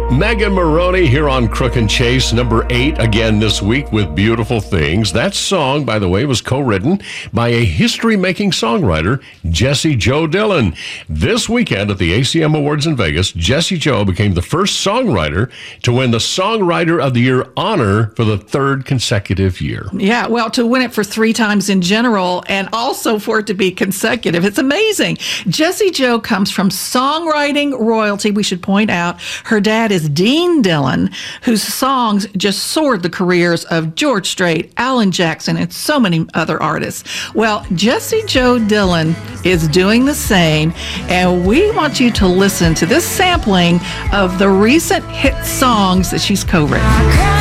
Megan Maroney here on Crook and Chase, number 8 again this week with Beautiful Things. That song, by the way, was co-written by a history-making songwriter, Jessie Jo Dillon. This weekend at the ACM Awards in Vegas, Jessie Jo became the first songwriter to win the Songwriter of the Year honor for the 3rd consecutive year. Yeah, well, to win it for 3 times in general and also for it to be consecutive, it's amazing. Jessie Jo comes from songwriting royalty, we should point out. Her dad is Dean Dillon, whose songs just soared the careers of George Strait, Alan Jackson, and so many other artists. Well, Jessie Jo Dillon is doing the same, and we want you to listen to this sampling of the recent hit songs that she's co-written.